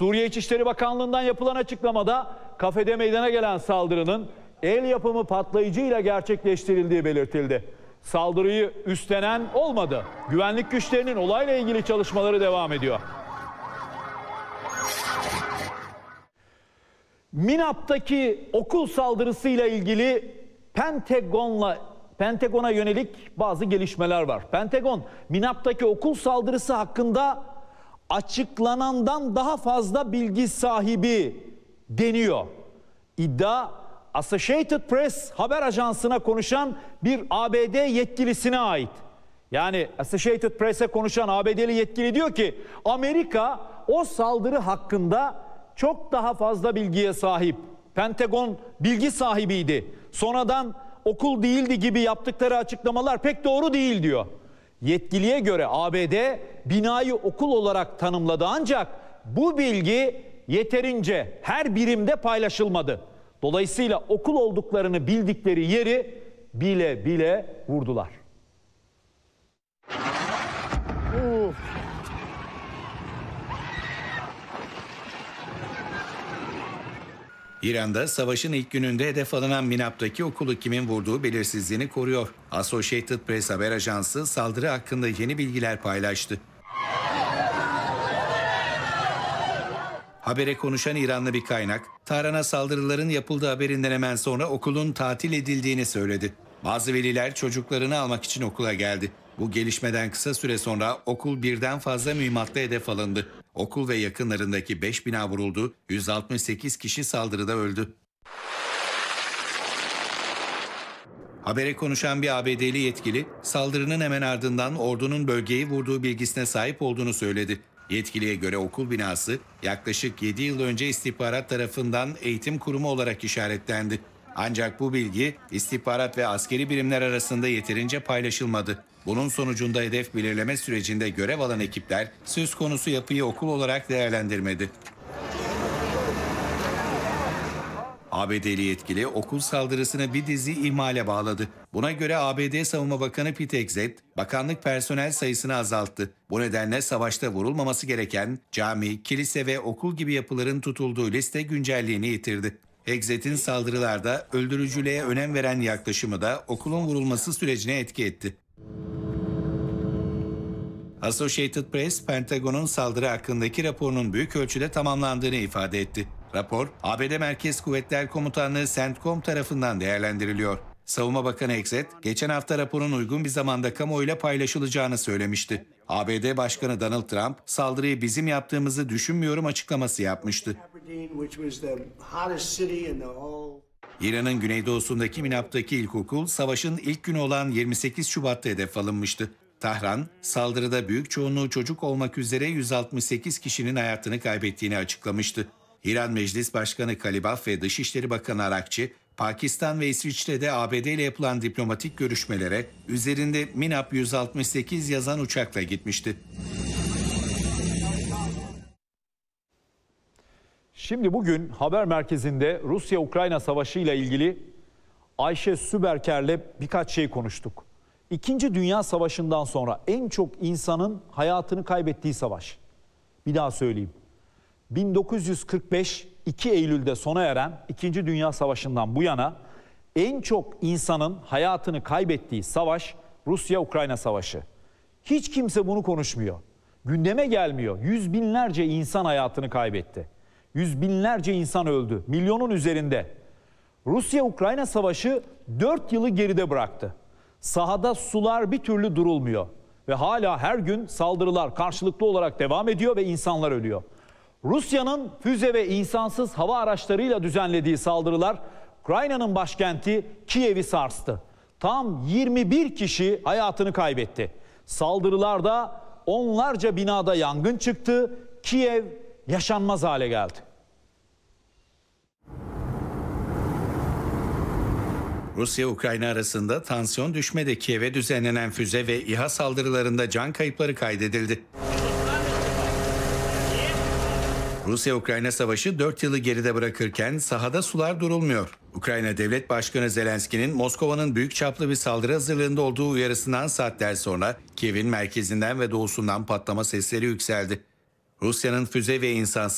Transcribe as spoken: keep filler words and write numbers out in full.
Suriye İçişleri Bakanlığı'ndan yapılan açıklamada kafede meydana gelen saldırının el yapımı patlayıcıyla gerçekleştirildiği belirtildi. Saldırıyı üstlenen olmadı. Güvenlik güçlerinin olayla ilgili çalışmaları devam ediyor. Minap'taki okul saldırısıyla ilgili Pentagon'la Pentagon'a yönelik bazı gelişmeler var. Pentagon, Minap'taki okul saldırısı hakkında açıklanandan daha fazla bilgi sahibi deniyor. İddia, Associated Press haber ajansına konuşan bir A B D yetkilisine ait. Yani Associated Press'e konuşan A B D'li yetkili diyor ki Amerika o saldırı hakkında çok daha fazla bilgiye sahip. Pentagon bilgi sahibiydi. Sonradan okul değildi gibi yaptıkları açıklamalar pek doğru değil diyor. Yetkiliye göre A B D binayı okul olarak tanımladı ancak bu bilgi yeterince her birimde paylaşılmadı. Dolayısıyla okul olduklarını bildikleri yeri bile bile vurdular. Uf. İran'da savaşın ilk gününde hedef alınan Minap'taki okulu kimin vurduğu belirsizliğini koruyor. Associated Press haber ajansı saldırı hakkında yeni bilgiler paylaştı. Habere konuşan İranlı bir kaynak, Tahran'a saldırıların yapıldığı haberinden hemen sonra okulun tatil edildiğini söyledi. Bazı veliler çocuklarını almak için okula geldi. Bu gelişmeden kısa süre sonra okul birden fazla mühimmatla hedef alındı. Okul ve yakınlarındaki beş bina vuruldu, yüz altmış sekiz kişi saldırıda öldü. Habere konuşan bir A B D'li yetkili, saldırının hemen ardından ordunun bölgeyi vurduğu bilgisine sahip olduğunu söyledi. Yetkiliye göre okul binası yaklaşık yedi yıl önce istihbarat tarafından eğitim kurumu olarak işaretlendi. Ancak bu bilgi istihbarat ve askeri birimler arasında yeterince paylaşılmadı. Bunun sonucunda hedef belirleme sürecinde görev alan ekipler söz konusu yapıyı okul olarak değerlendirmedi. A B D'li yetkili okul saldırısını bir dizi ihmale bağladı. Buna göre A B D Savunma Bakanı Pete Hegseth, bakanlık personel sayısını azalttı. Bu nedenle savaşta vurulmaması gereken cami, kilise ve okul gibi yapıların tutulduğu liste güncelliğini yitirdi. Hegseth'in saldırılarda öldürücülüğe önem veren yaklaşımı da okulun vurulması sürecine etki etti. Associated Press, Pentagon'un saldırı hakkındaki raporunun büyük ölçüde tamamlandığını ifade etti. Rapor, A B D Merkez Kuvvetler Komutanlığı CENTCOM tarafından değerlendiriliyor. Savunma Bakanı Hegseth, geçen hafta raporun uygun bir zamanda kamuoyuyla paylaşılacağını söylemişti. A B D Başkanı Donald Trump, saldırıyı bizim yaptığımızı düşünmüyorum açıklaması yapmıştı. İran'ın güneydoğusundaki Minap'taki ilkokul, savaşın ilk günü olan yirmi sekiz Şubat'ta hedef alınmıştı. Tahran, saldırıda büyük çoğunluğu çocuk olmak üzere yüz altmış sekiz kişinin hayatını kaybettiğini açıklamıştı. İran Meclis Başkanı Kalibaf ve Dışişleri Bakanı Arakçı, Pakistan ve İsviçre'de A B D ile yapılan diplomatik görüşmelere üzerinde Minap yüz altmış sekiz yazan uçakla gitmişti. Şimdi bugün haber merkezinde Rusya-Ukrayna Savaşı ile ilgili Ayşe Süberker'le birkaç şey konuştuk. İkinci Dünya Savaşı'ndan sonra en çok insanın hayatını kaybettiği savaş. Bir daha söyleyeyim. bin dokuz yüz kırk beş iki Eylül'de sona eren İkinci Dünya Savaşı'ndan bu yana en çok insanın hayatını kaybettiği savaş Rusya-Ukrayna Savaşı. Hiç kimse bunu konuşmuyor. Gündeme gelmiyor. Yüz binlerce insan hayatını kaybetti. Yüz binlerce insan öldü. Milyonun üzerinde. Rusya-Ukrayna Savaşı dört yılı geride bıraktı. Sahada sular bir türlü durulmuyor. Ve hala her gün saldırılar karşılıklı olarak devam ediyor ve insanlar ölüyor. Rusya'nın füze ve insansız hava araçlarıyla düzenlediği saldırılar Ukrayna'nın başkenti Kiev'i sarstı. Tam yirmi bir kişi hayatını kaybetti. Saldırılarda onlarca binada yangın çıktı. Kiev yaşanmaz hale geldi. Rusya-Ukrayna arasında tansiyon düşmedi. Kiev'e düzenlenen füze ve İHA saldırılarında can kayıpları kaydedildi. Rusya-Ukrayna Savaşı dört yılı geride bırakırken sahada sular durulmuyor. Ukrayna Devlet Başkanı Zelenski'nin Moskova'nın büyük çaplı bir saldırı hazırlığında olduğu uyarısından saatler sonra Kiev'in merkezinden ve doğusundan patlama sesleri yükseldi. Rusya'nın füze ve insansız